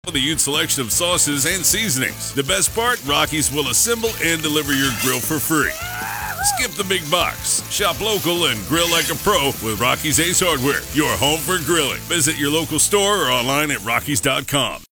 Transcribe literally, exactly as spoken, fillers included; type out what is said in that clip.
With a huge selection of sauces and seasonings. The best part, Rocky's will assemble and deliver your grill for free. Skip the big box. Shop local and grill like a pro with Rocky's Ace Hardware, your home for grilling. Visit your local store or online at rockies dot com.